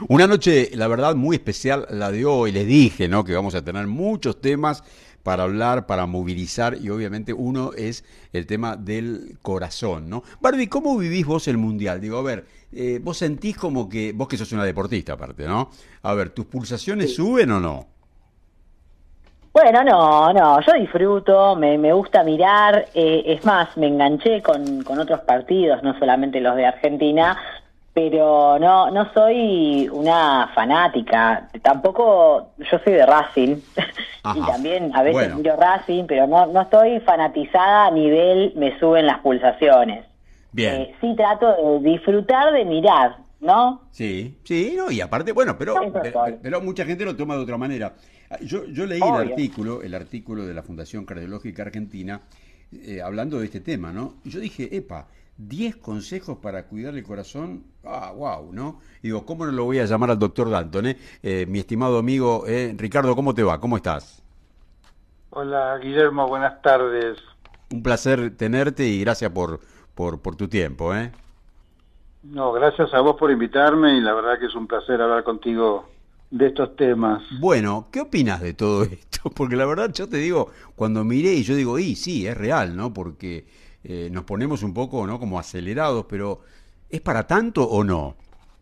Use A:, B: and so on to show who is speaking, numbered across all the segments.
A: Una noche, la verdad, muy especial la de hoy. Les dije, ¿no? Que vamos a tener muchos temas para hablar, para movilizar, y obviamente uno es el tema del corazón, ¿no? Barbie, ¿cómo vivís vos el Mundial? Digo, a ver, vos sentís como que, vos que sos una deportista aparte, ¿no? A ver, ¿tus pulsaciones
B: Sí.
A: suben o no?
B: Bueno, no, yo disfruto, me gusta mirar, es más, me enganché con otros partidos, no solamente los de Argentina, pero no soy una fanática, tampoco, yo soy de Racing, y
A: Ajá.
B: también a veces
A: Bueno,
B: miro Racing, pero no estoy fanatizada a nivel me suben las pulsaciones.
A: bien.
B: Sí trato de disfrutar de mirar, ¿no?
A: Sí, sí, no, y aparte, bueno,
B: Eso soy,
A: pero mucha gente lo toma de otra manera. Yo leí
B: obvio.
A: el artículo de la Fundación Cardiológica Argentina, hablando de este tema, ¿no? Y yo dije, epa, 10 consejos para cuidar el corazón, wow, ¿no? Y digo, ¿cómo no lo voy a llamar al doctor Dalton, mi estimado amigo, Ricardo, ¿cómo te va? ¿Cómo estás?
C: Hola Guillermo, buenas tardes.
A: Un placer tenerte y gracias por tu tiempo, ¿eh?
C: No, gracias a vos por invitarme y la verdad que es un placer hablar contigo de estos temas.
A: Bueno, ¿qué opinas de todo esto? Porque la verdad yo te digo, cuando miré y yo digo, y sí, es real, ¿no? Porque nos ponemos un poco, ¿no? Como acelerados, pero ¿es para tanto o no?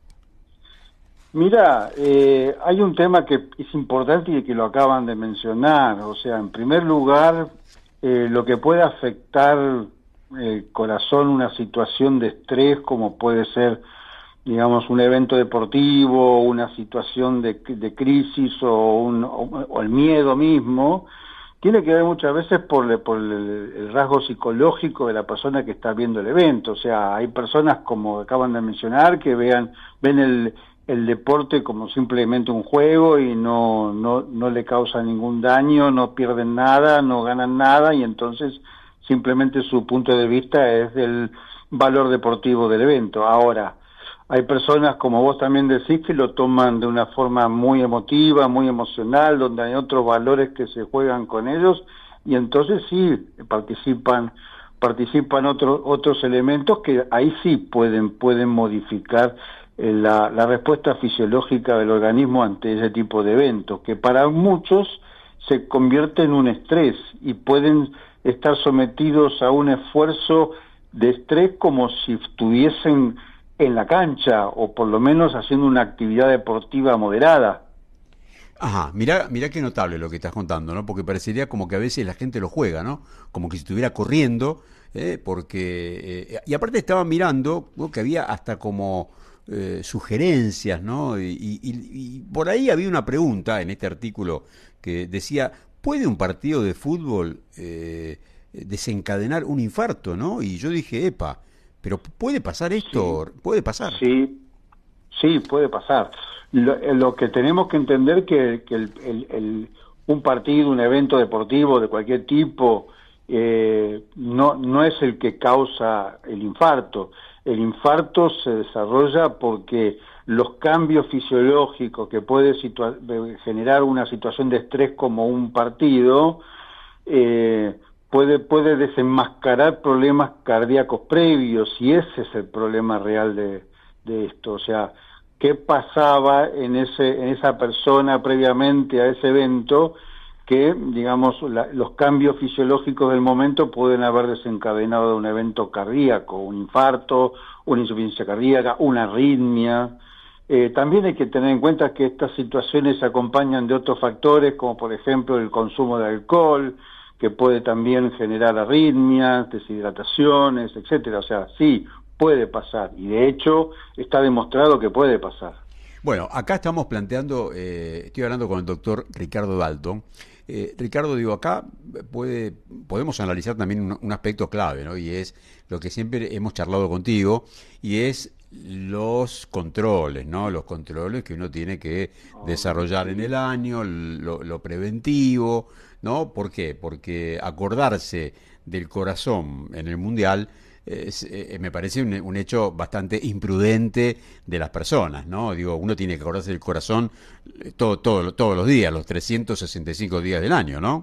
C: Mira, hay un tema que es importante y que lo acaban de mencionar. O sea, en primer lugar, lo que puede afectar el corazón, una situación de estrés, como puede ser, digamos, un evento deportivo, una situación de crisis o el miedo mismo, tiene que ver muchas veces por el rasgo psicológico de la persona que está viendo el evento. O sea, hay personas, como acaban de mencionar, que ven el deporte como simplemente un juego y no le causa ningún daño, no pierden nada, no ganan nada, y entonces simplemente su punto de vista es del valor deportivo del evento. Ahora, hay personas, como vos también decís, que lo toman de una forma muy emotiva, muy emocional, donde hay otros valores que se juegan con ellos, y entonces sí participan otros elementos que ahí sí pueden modificar la respuesta fisiológica del organismo ante ese tipo de eventos, que para muchos se convierte en un estrés y pueden estar sometidos a un esfuerzo de estrés como si estuviesen en la cancha o por lo menos haciendo una actividad deportiva moderada.
A: Ajá, mirá qué notable lo que estás contando, ¿no? Porque parecería como que a veces la gente lo juega, ¿no? Como que si estuviera corriendo, y aparte estaba mirando, ¿no? Que había hasta como sugerencias, ¿no? Y por ahí había una pregunta en este artículo que decía, ¿puede un partido de fútbol desencadenar un infarto, ¿no? Y yo dije, epa, pero ¿puede pasar
C: Sí,
A: esto? ¿Puede pasar?
C: sí, sí, puede pasar. Lo que tenemos que entender que un partido, un evento deportivo de cualquier tipo, no es el que causa el infarto. El infarto se desarrolla porque los cambios fisiológicos que puede generar una situación de estrés como un partido, puede desenmascarar problemas cardíacos previos, y ese es el problema real de esto. O sea, qué pasaba en esa persona previamente a ese evento, que, digamos, los cambios fisiológicos del momento pueden haber desencadenado un evento cardíaco, un infarto, una insuficiencia cardíaca, una arritmia. También hay que tener en cuenta que estas situaciones se acompañan de otros factores, como por ejemplo el consumo de alcohol, que puede también generar arritmias, deshidrataciones, etcétera. O sea, sí, puede pasar, y de hecho está demostrado que puede pasar.
A: Bueno, acá estamos planteando, estoy hablando con el doctor Ricardo Dalton. Ricardo, digo, acá podemos analizar también un aspecto clave, ¿no? Y es lo que siempre hemos charlado contigo, y es los controles, ¿no? Los controles que uno tiene que
C: Oh,
A: desarrollar en el
C: sí,
A: año, lo preventivo, ¿no? ¿Por qué? Porque acordarse del corazón en el Mundial me parece un hecho bastante imprudente de las personas, ¿no? Digo, uno tiene que acordarse del corazón todos los días, los 365 días del año, ¿no?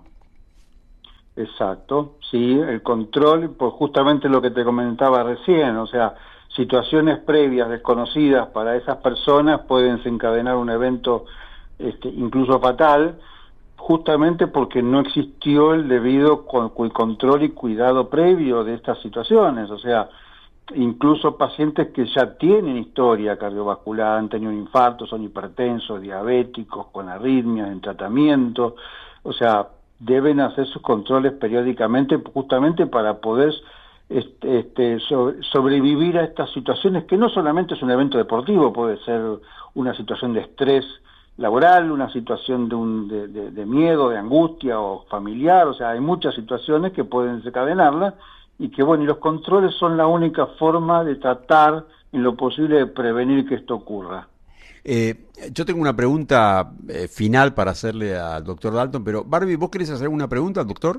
C: exacto, sí, el control, pues justamente lo que te comentaba recién. O sea, situaciones previas desconocidas para esas personas pueden desencadenar un evento incluso fatal, justamente porque no existió el debido control y cuidado previo de estas situaciones. O sea, incluso pacientes que ya tienen historia cardiovascular, han tenido infartos, son hipertensos, diabéticos, con arritmias, en tratamiento, o sea, deben hacer sus controles periódicamente justamente para poder sobrevivir a estas situaciones, que no solamente es un evento deportivo, puede ser una situación de estrés laboral, una situación de miedo, de angustia o familiar. O sea, hay muchas situaciones que pueden desencadenarla, y que bueno, y los controles son la única forma de tratar en lo posible de prevenir que esto ocurra.
A: Yo tengo una pregunta final para hacerle al doctor Dalton, pero Barbie, ¿vos querés hacer alguna pregunta al doctor?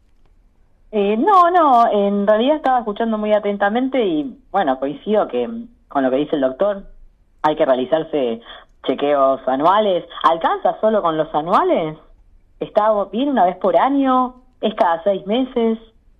B: No, en realidad estaba escuchando muy atentamente y bueno, coincido que con lo que dice el doctor, hay que realizarse chequeos anuales. ¿Alcanza solo con los anuales? ¿Está bien una vez por año? ¿Es cada 6 meses?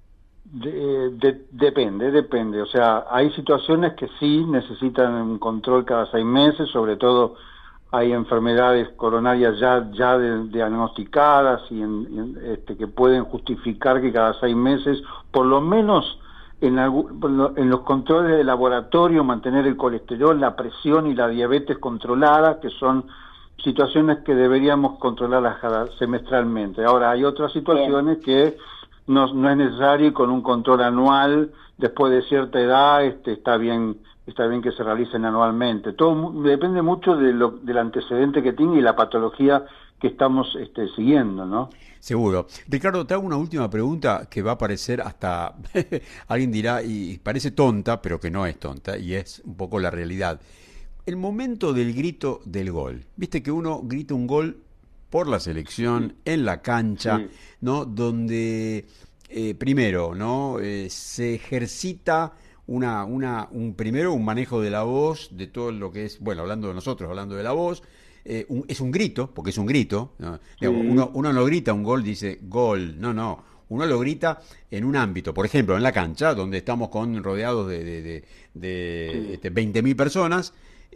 C: Depende. O sea, hay situaciones que sí necesitan un control cada 6 meses, sobre todo hay enfermedades coronarias ya diagnosticadas y que pueden justificar que cada 6 meses, por lo menos en los controles de laboratorio, mantener el colesterol, la presión y la diabetes controladas, que son situaciones que deberíamos controlarlas semestralmente. Ahora, hay otras situaciones que no es necesario, y con un control anual después de cierta edad está bien que se realicen anualmente. Todo depende mucho del antecedente que tiene y la patología que estamos siguiendo, ¿no?
A: Seguro. Ricardo, te hago una última pregunta que va a parecer hasta alguien dirá, y parece tonta, pero que no es tonta, y es un poco la realidad. El momento del grito del gol. Viste que uno grita un gol por la selección, en la cancha, sí, ¿no? Donde primero, ¿no? Se ejercita primero un manejo de la voz, de todo lo que es, bueno, hablando de nosotros, hablando de la voz, es un grito, porque es un grito, ¿no? Sí. Uno no grita un gol, dice gol, no, uno lo grita en un ámbito, por ejemplo, en la cancha, donde estamos rodeados de sí, 20.000 personas,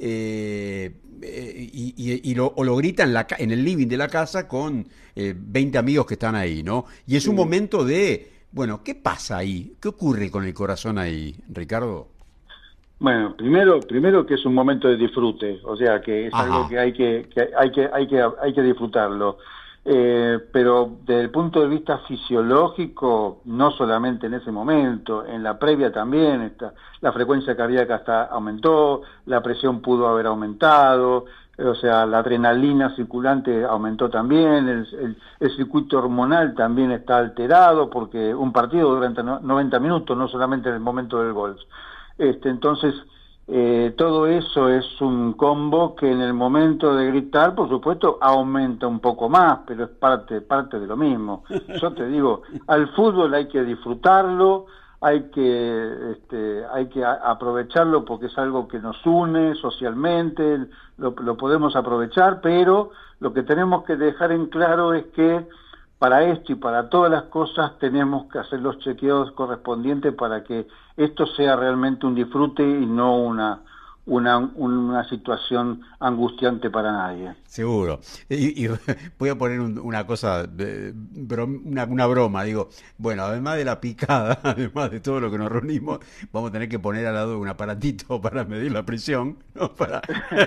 A: o lo grita en el living de la casa con 20 amigos que están ahí, ¿no? Y es un momento bueno, ¿qué pasa ahí? ¿Qué ocurre con el corazón ahí, Ricardo?
C: Bueno, primero que es un momento de disfrute, o sea que es algo que hay que disfrutarlo. Pero desde el punto de vista fisiológico, no solamente en ese momento, en la previa también, la frecuencia cardíaca hasta aumentó, la presión pudo haber aumentado, o sea, la adrenalina circulante aumentó también, el circuito hormonal también está alterado, porque un partido dura 90 minutos, no solamente en el momento del gol. Entonces, todo eso es un combo que en el momento de gritar, por supuesto, aumenta un poco más, pero es parte de lo mismo. Yo te digo, al fútbol hay que disfrutarlo, hay que aprovecharlo porque es algo que nos une socialmente, lo podemos aprovechar, pero lo que tenemos que dejar en claro es que para esto y para todas las cosas tenemos que hacer los chequeos correspondientes para que esto sea realmente un disfrute y no una situación angustiante para nadie.
A: Seguro. Y voy a poner una cosa, una broma, digo, bueno, además de la picada, además de todo lo que nos reunimos, vamos a tener que poner al lado un aparatito para medir la presión, ¿no? Para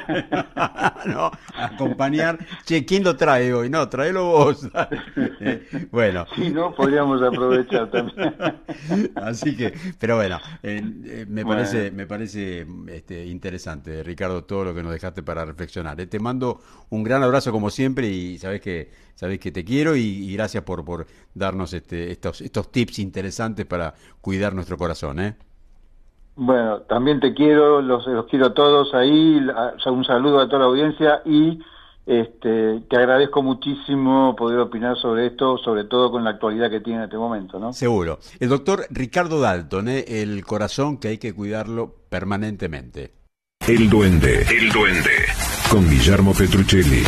A: no, acompañar. Che, ¿quién lo trae hoy? No, tráelo vos. Bueno.
C: Sí, no, podríamos aprovechar también.
A: Así que, pero bueno, me parece interesante, Ricardo, todo lo que nos dejaste para reflexionar. Te mando un gran abrazo como siempre y sabés que te quiero y gracias por darnos estos tips interesantes para cuidar nuestro corazón,
C: Bueno, también te quiero, los quiero a todos ahí, un saludo a toda la audiencia y te agradezco muchísimo poder opinar sobre esto, sobre todo con la actualidad que tiene en este momento, ¿no?
A: Seguro. El doctor Ricardo Dalton, el corazón que hay que cuidarlo permanentemente.
D: El Duende, con Guillermo Petruccelli.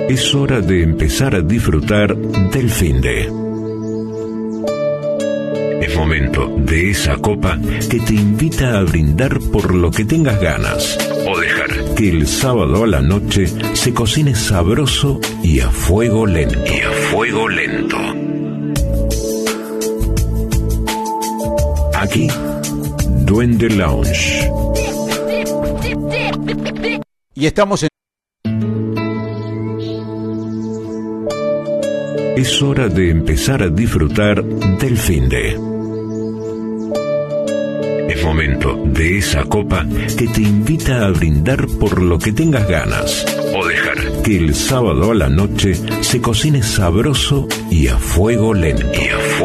D: Es hora de empezar a disfrutar del finde. Es momento de esa copa que te invita a brindar por lo que tengas ganas. O dejar que el sábado a la noche se cocine sabroso y a fuego lento. Aquí, Duende Lounge.
A: Y estamos en...
D: Es hora de empezar a disfrutar del finde. Es momento de esa copa que te invita a brindar por lo que tengas ganas. O dejar que el sábado a la noche se cocine sabroso y a fuego lento.